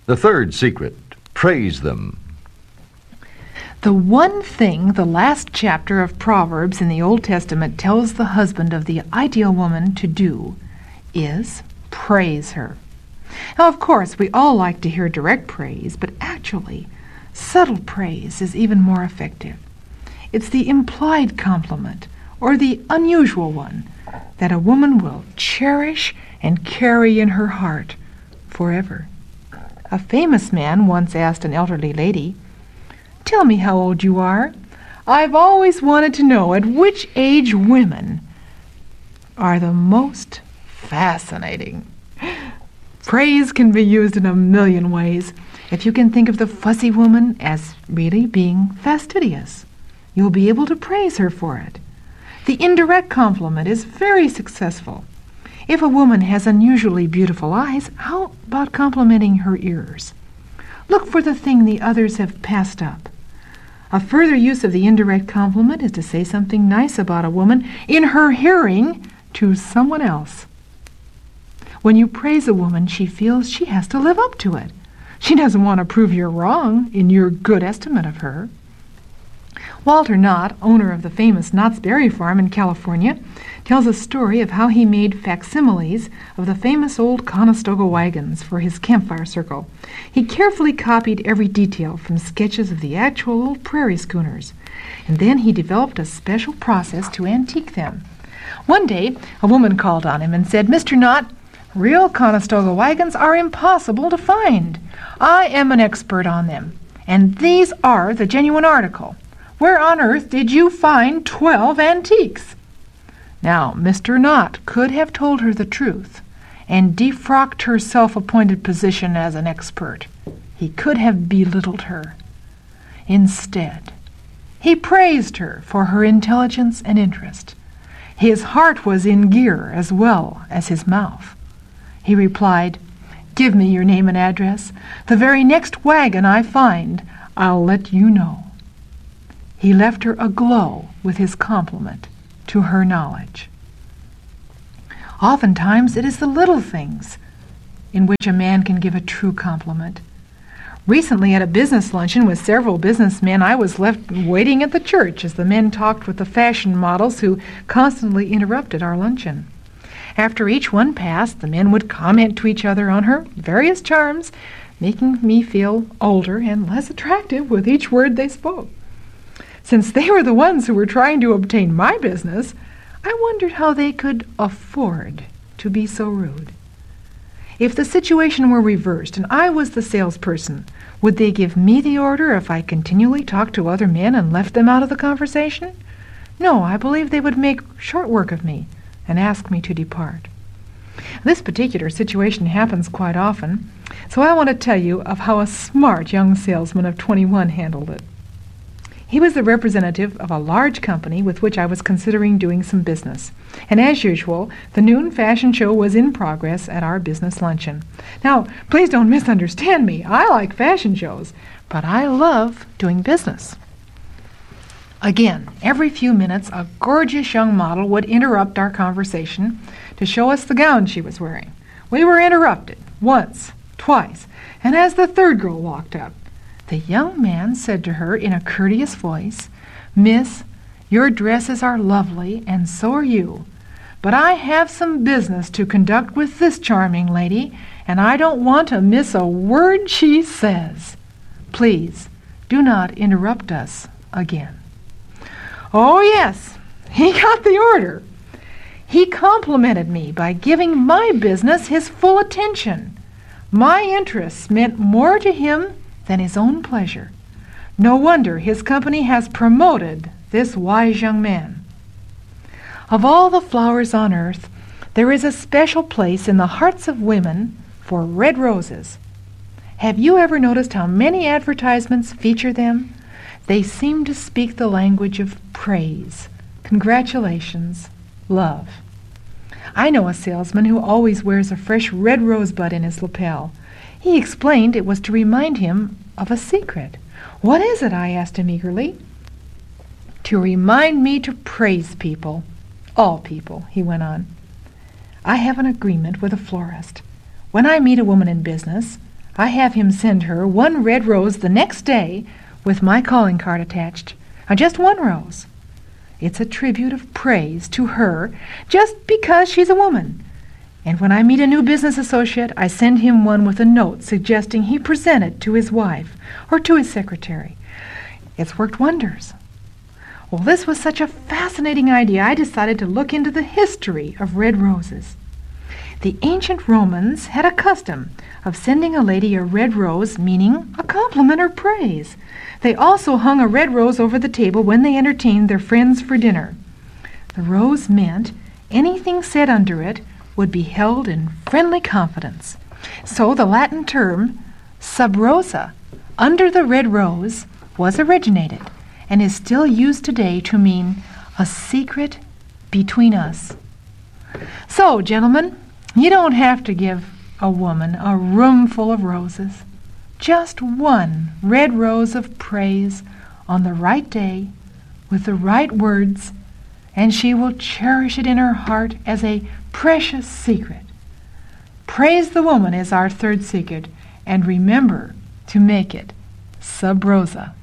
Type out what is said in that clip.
The third secret, praise them. The one thing the last chapter of Proverbs in the Old Testament tells the husband of the ideal woman to do is praise her. Now, of course, we all like to hear direct praise, but actually, subtle praise is even more effective. It's the implied compliment, or the unusual one, that a woman will cherish and carry in her heart forever. A famous man once asked an elderly lady, "Tell me how old you are. I've always wanted to know at which age women are the most fascinating." Praise can be used in a million ways. If you can think of the fussy woman as really being fastidious, you'll be able to praise her for it. The indirect compliment is very successful. If a woman has unusually beautiful eyes, how about complimenting her ears? Look for the thing the others have passed up. A further use of the indirect compliment is to say something nice about a woman in her hearing to someone else. When you praise a woman, she feels she has to live up to it. She doesn't want to prove you're wrong in your good estimate of her. Walter Knott, owner of the famous Knott's Berry Farm in California, tells a story of how he made facsimiles of the famous old Conestoga wagons for his campfire circle. He carefully copied every detail from sketches of the actual old prairie schooners, and then he developed a special process to antique them. One day, a woman called on him and said, "Mr. Knott, real Conestoga wagons are impossible to find. I am an expert on them, and these are the genuine article. Where on earth did you find 12 antiques?" Now, Mr. Knott could have told her the truth and defrocked her self-appointed position as an expert. He could have belittled her. Instead, he praised her for her intelligence and interest. His heart was in gear as well as his mouth. He replied, "Give me your name and address. The very next wagon I find, I'll let you know." He left her aglow with his compliment to her knowledge. Oftentimes, it is the little things in which a man can give a true compliment. Recently, at a business luncheon with several businessmen, I was left waiting at the church as the men talked with the fashion models who constantly interrupted our luncheon. After each one passed, the men would comment to each other on her various charms, making me feel older and less attractive with each word they spoke. Since they were the ones who were trying to obtain my business, I wondered how they could afford to be so rude. If the situation were reversed and I was the salesperson, would they give me the order if I continually talked to other men and left them out of the conversation? No, I believe they would make short work of me and ask me to depart. This particular situation happens quite often, so I want to tell you of how a smart young salesman of 21 handled it. He was the representative of a large company with which I was considering doing some business. And as usual, the noon fashion show was in progress at our business luncheon. Now, please don't misunderstand me. I like fashion shows, but I love doing business. Again, every few minutes, a gorgeous young model would interrupt our conversation to show us the gown she was wearing. We were interrupted once, twice, and as the third girl walked up, the young man said to her in a courteous voice, "Miss, your dresses are lovely, and so are you. But I have some business to conduct with this charming lady, and I don't want to miss a word she says. Please, do not interrupt us again." Oh, yes, he got the order. He complimented me by giving my business his full attention. My interests meant more to him than his own pleasure. No wonder his company has promoted this wise young man. Of all the flowers on earth, there is a special place in the hearts of women for red roses. Have you ever noticed how many advertisements feature them? They seem to speak the language of praise, congratulations, love. I know a salesman who always wears a fresh red rosebud in his lapel. He explained it was to remind him of a secret. "What is it?" I asked him eagerly. "To remind me to praise people, all people," he went on. "I have an agreement with a florist. When I meet a woman in business, I have him send her one red rose the next day with my calling card attached. Just one rose. It's a tribute of praise to her just because she's a woman. And when I meet a new business associate, I send him one with a note suggesting he present it to his wife or to his secretary. It's worked wonders. Well, this was such a fascinating idea, I decided to look into the history of red roses. The ancient Romans had a custom of sending a lady a red rose, meaning a compliment or praise. They also hung a red rose over the table when they entertained their friends for dinner. The rose meant anything said under it would be held in friendly confidence. So the Latin term sub rosa, under the red rose, was originated and is still used today to mean a secret between us. So, gentlemen, you don't have to give a woman a room full of roses. Just one red rose of praise on the right day with the right words, and she will cherish it in her heart as a precious secret. Praise the woman is our third secret, and remember to make it sub rosa.